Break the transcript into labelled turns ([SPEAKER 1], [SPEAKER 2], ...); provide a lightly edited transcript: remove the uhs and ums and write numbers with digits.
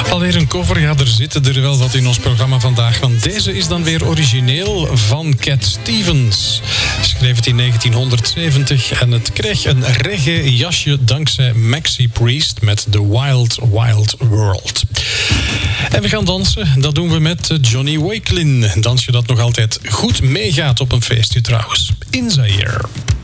[SPEAKER 1] Alweer een cover, ja, er zitten er wel wat in ons programma vandaag. Want deze is dan weer origineel van Cat Stevens. Schreef het in 1970 en het kreeg een reggae jasje dankzij Maxi Priest met The Wild Wild World. En we gaan dansen, dat doen we met Johnny Wakelin. Een dansje dat nog altijd goed meegaat op een feestje trouwens. In Zaire.